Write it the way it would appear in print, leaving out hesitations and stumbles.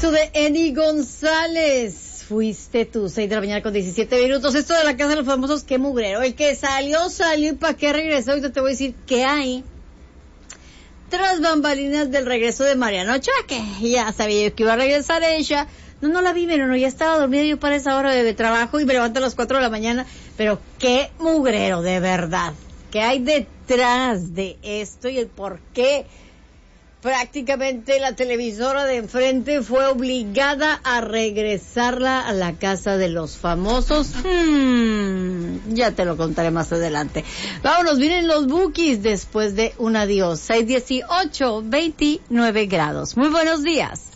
Esto de Eddie González. Fuiste tú, 6 de la mañana con 17 minutos. Esto de la casa de los famosos, qué mugrero. El que salió, y para qué regresó. Ahorita te voy a decir qué hay tras bambalinas del regreso de Mariana Ochoa, que ya sabía yo que iba a regresar ella. No la vi, pero no, ya estaba dormida yo para esa hora de trabajo y me levanto a las 4 de la mañana. Pero qué mugrero, de verdad. ¿Qué hay detrás de esto y el por qué? Prácticamente la televisora de enfrente fue obligada a regresarla a la casa de los famosos. Ya te lo contaré más adelante. Vámonos, vienen los Bukis después de un adiós. 6:18, 29 grados. Muy buenos días.